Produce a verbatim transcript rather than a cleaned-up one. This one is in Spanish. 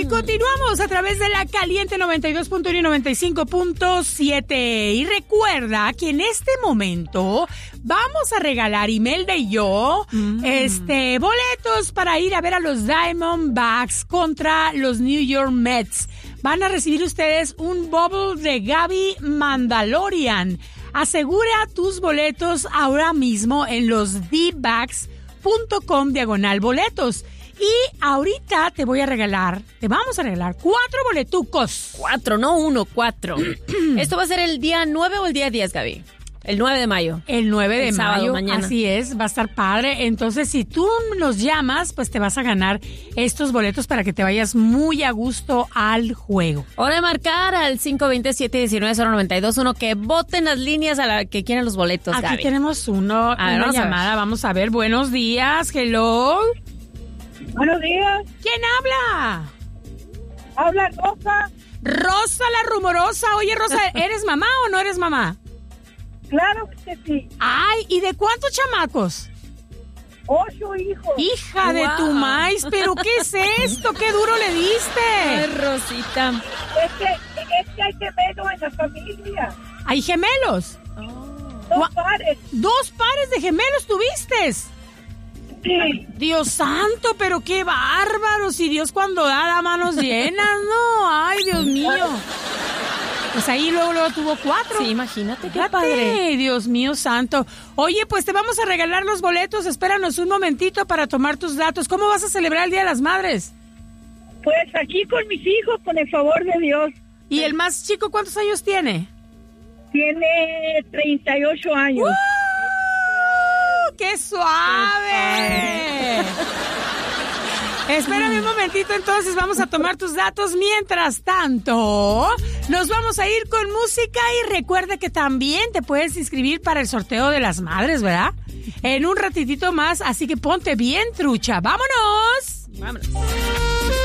continuamos a través de la Caliente noventa y dos punto uno y noventa y cinco punto siete. Y recuerda que en este momento vamos a regalar, Imelda y yo, mm. este, boletos para ir a ver a los Diamondbacks contra los New York Mets. Van a recibir ustedes un bubble de Gaby Mandalorian. Asegura tus boletos ahora mismo en los d backs punto com diagonal boletos. Y ahorita te voy a regalar, te vamos a regalar cuatro boletucos. Cuatro, no uno, cuatro. ¿Esto va a ser el día nueve o el día diez, Gaby? El nueve de mayo. El nueve de el sábado, mayo, mañana. Así es, va a estar padre. Entonces, si tú nos llamas, pues te vas a ganar estos boletos para que te vayas muy a gusto al juego. Hora de marcar al cinco dos cero, siete uno nueve, cero nueve dos uno, que voten las líneas a la que quieren los boletos, Aquí Gaby. tenemos uno, a ver, una vamos llamada. A vamos a ver. Buenos días, hello. Buenos días. ¿Quién habla? Habla Rosa. Rosa la rumorosa. Oye, Rosa, ¿eres mamá o no eres mamá? Claro que sí. Ay, ¿y de cuántos chamacos? Ocho hijos. Hija Wow. de tu maíz, ¿pero qué es esto? ¿Qué duro le diste? Ay, Rosita. Es que, es que hay gemelos en la familia. ¿Hay gemelos? Dos Gua- pares. ¿Dos pares de gemelos tuviste? Sí. Dios santo, pero qué bárbaros. Y Dios cuando da, da manos llenas, ¿no? Ay, Dios mío. Pues ahí luego, luego tuvo cuatro. Sí, imagínate, qué Fíjate, padre. Dios mío santo. Oye, pues te vamos a regalar los boletos. Espéranos un momentito para tomar tus datos. ¿Cómo vas a celebrar el Día de las Madres? Pues aquí con mis hijos, con el favor de Dios. ¿Y el más chico cuántos años tiene? Tiene treinta y ocho años. ¡Uh! ¡Qué suave! Espérame un momentito, entonces vamos a tomar tus datos. Mientras tanto, nos vamos a ir con música y recuerda que también te puedes inscribir para el sorteo de las madres, ¿verdad? En un ratitito más, así que ponte bien trucha. ¡Vámonos! Vámonos.